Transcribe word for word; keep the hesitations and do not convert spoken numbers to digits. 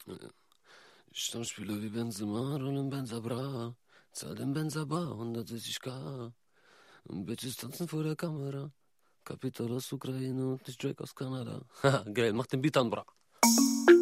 Stammspieler wie Benzema und im Benza Bra. Zahl den Benza Bar, hundertsechzig K. Und Bitches tanzen vor der Kamera. Kapital aus Ukraine und nicht Drake aus Kanada. Haha, geil, mach den Beat an, bra.